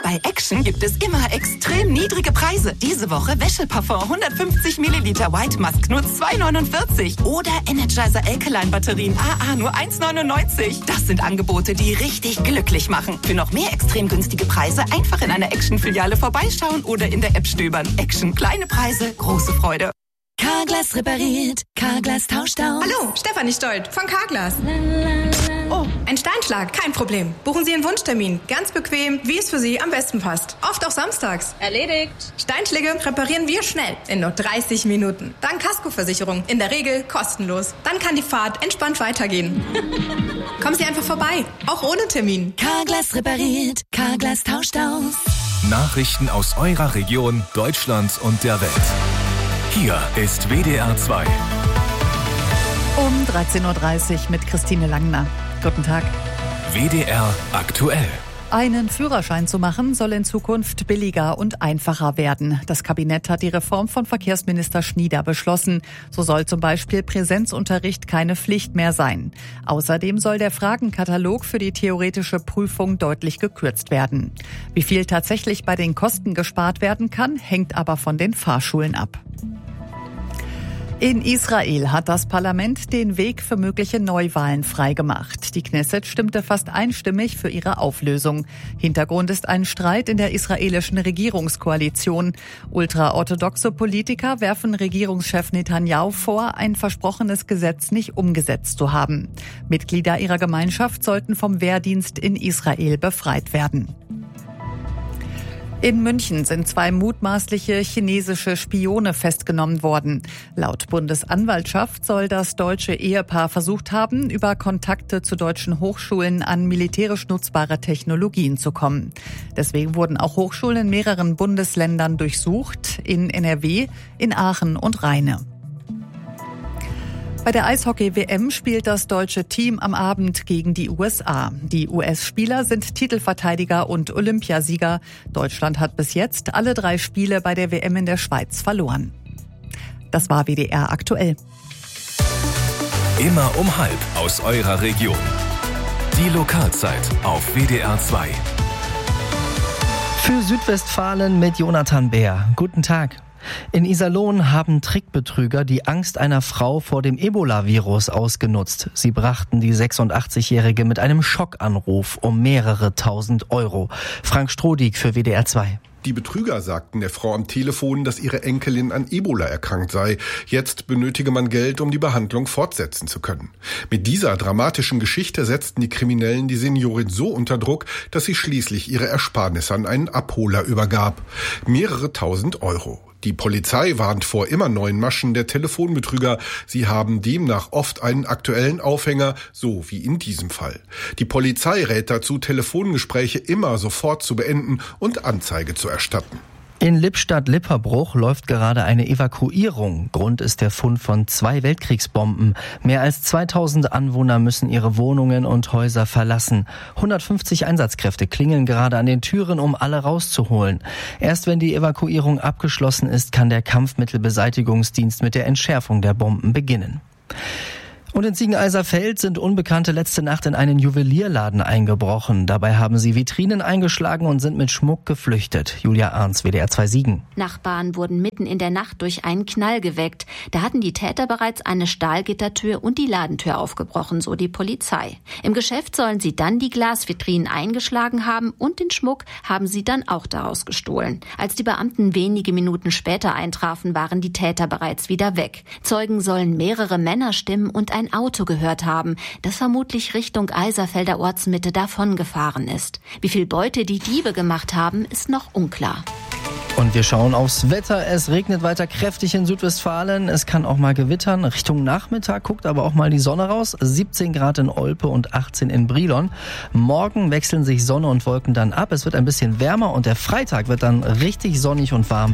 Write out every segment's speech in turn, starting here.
Bei Action gibt es immer extrem niedrige Preise. Diese Woche Wäscheparfum 150 Milliliter White Musk nur 2,49. Oder Energizer Alkaline Batterien AA nur 1,99. Das sind Angebote, die richtig glücklich machen. Für noch mehr extrem günstige Preise einfach in einer Action-Filiale vorbeischauen oder in der App stöbern. Action, kleine Preise, große Freude. Carglass repariert, Carglass tauscht aus. Hallo, Stefanie Stolt von Carglass. Oh, ein Steinschlag, kein Problem. Buchen Sie einen Wunschtermin. Ganz bequem, wie es für Sie am besten passt. Oft auch samstags. Erledigt. Steinschläge reparieren wir schnell, in nur 30 Minuten. Dank Kaskoversicherung, in der Regel kostenlos. Dann kann die Fahrt entspannt weitergehen. Kommen Sie einfach vorbei, auch ohne Termin. Carglass repariert, Carglass tauscht aus. Nachrichten aus eurer Region, Deutschland und der Welt. Hier ist WDR 2. Um 13.30 Uhr mit Christine Langner. Guten Tag. WDR aktuell. Einen Führerschein zu machen soll in Zukunft billiger und einfacher werden. Das Kabinett hat die Reform von Verkehrsminister Schnieder beschlossen. So soll zum Beispiel Präsenzunterricht keine Pflicht mehr sein. Außerdem soll der Fragenkatalog für die theoretische Prüfung deutlich gekürzt werden. Wie viel tatsächlich bei den Kosten gespart werden kann, hängt aber von den Fahrschulen ab. In Israel hat das Parlament den Weg für mögliche Neuwahlen freigemacht. Die Knesset stimmte fast einstimmig für ihre Auflösung. Hintergrund ist ein Streit in der israelischen Regierungskoalition. Ultraorthodoxe Politiker werfen Regierungschef Netanyahu vor, ein versprochenes Gesetz nicht umgesetzt zu haben. Mitglieder ihrer Gemeinschaft sollten vom Wehrdienst in Israel befreit werden. In München sind 2 mutmaßliche chinesische Spione festgenommen worden. Laut Bundesanwaltschaft soll das deutsche Ehepaar versucht haben, über Kontakte zu deutschen Hochschulen an militärisch nutzbare Technologien zu kommen. Deswegen wurden auch Hochschulen in mehreren Bundesländern durchsucht, in NRW, in Aachen und Rheine. Bei der Eishockey-WM spielt das deutsche Team am Abend gegen die USA. Die US-Spieler sind Titelverteidiger und Olympiasieger. Deutschland hat bis jetzt alle 3 Spiele bei der WM in der Schweiz verloren. Das war WDR aktuell. Immer um 12:30 aus eurer Region. Die Lokalzeit auf WDR 2. Für Südwestfalen mit Jonathan Bär. Guten Tag. In Iserlohn haben Trickbetrüger die Angst einer Frau vor dem Ebola-Virus ausgenutzt. Sie brachten die 86-Jährige mit einem Schockanruf um mehrere tausend Euro. Frank Strodig für WDR 2. Die Betrüger sagten der Frau am Telefon, dass ihre Enkelin an Ebola erkrankt sei. Jetzt benötige man Geld, um die Behandlung fortsetzen zu können. Mit dieser dramatischen Geschichte setzten die Kriminellen die Seniorin so unter Druck, dass sie schließlich ihre Ersparnisse an einen Abholer übergab. Mehrere tausend Euro. Die Polizei warnt vor immer neuen Maschen der Telefonbetrüger. Sie haben demnach oft einen aktuellen Aufhänger, so wie in diesem Fall. Die Polizei rät dazu, Telefongespräche immer sofort zu beenden und Anzeige zu erstatten. In Lippstadt-Lipperbruch läuft gerade eine Evakuierung. Grund ist der Fund von 2 Weltkriegsbomben. Mehr als 2000 Anwohner müssen ihre Wohnungen und Häuser verlassen. 150 Einsatzkräfte klingeln gerade an den Türen, um alle rauszuholen. Erst wenn die Evakuierung abgeschlossen ist, kann der Kampfmittelbeseitigungsdienst mit der Entschärfung der Bomben beginnen. Und in Ziegeneiserfeld sind Unbekannte letzte Nacht in einen Juwelierladen eingebrochen. Dabei haben sie Vitrinen eingeschlagen und sind mit Schmuck geflüchtet. Julia Arnz, WDR 2 Siegen. Nachbarn wurden mitten in der Nacht durch einen Knall geweckt. Da hatten die Täter bereits eine Stahlgittertür und die Ladentür aufgebrochen, so die Polizei. Im Geschäft sollen sie dann die Glasvitrinen eingeschlagen haben und den Schmuck haben sie dann auch daraus gestohlen. Als die Beamten wenige Minuten später eintrafen, waren die Täter bereits wieder weg. Zeugen sollen mehrere Männerstimmen und ein Auto gehört haben, das vermutlich Richtung Eiserfelder Ortsmitte davongefahren ist. Wie viel Beute die Diebe gemacht haben, ist noch unklar. Und wir schauen aufs Wetter. Es regnet weiter kräftig in Südwestfalen. Es kann auch mal gewittern. Richtung Nachmittag guckt aber auch mal die Sonne raus. 17 Grad in Olpe und 18 in Brilon. Morgen wechseln sich Sonne und Wolken dann ab. Es wird ein bisschen wärmer und der Freitag wird dann richtig sonnig und warm.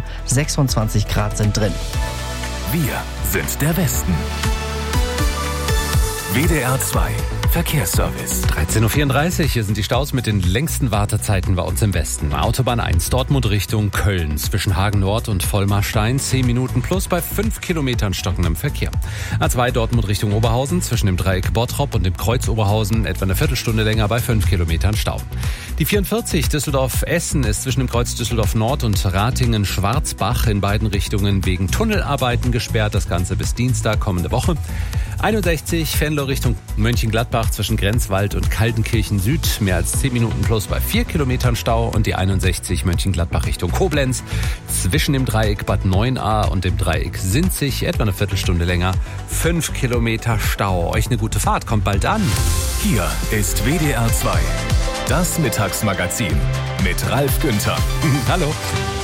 26 Grad sind drin. Wir sind der Westen. WDR 2 Verkehrsservice. 13.34 Uhr, hier sind die Staus mit den längsten Wartezeiten bei uns im Westen. Autobahn 1, Dortmund Richtung Köln. Zwischen Hagen Nord und Vollmarstein 10 Minuten plus bei 5 Kilometern stockendem Verkehr. A2 Dortmund Richtung Oberhausen. Zwischen dem Dreieck Bottrop und dem Kreuz Oberhausen etwa eine Viertelstunde länger bei 5 Kilometern Stau. Die 44 Düsseldorf-Essen ist zwischen dem Kreuz Düsseldorf Nord und Ratingen-Schwarzbach in beiden Richtungen wegen Tunnelarbeiten gesperrt. Das Ganze bis Dienstag kommende Woche. 61 Venlo Richtung Mönchengladbach zwischen Grenzwald und Kaltenkirchen Süd. Mehr als 10 Minuten plus bei 4 Kilometern Stau. Und die 61 Mönchengladbach Richtung Koblenz zwischen dem Dreieck Bad Neuenahr und dem Dreieck Sinzig etwa eine Viertelstunde länger. 5 Kilometer Stau. Euch eine gute Fahrt, kommt bald an. Hier ist WDR 2. Das Mittagsmagazin mit Ralf Günther. Hallo.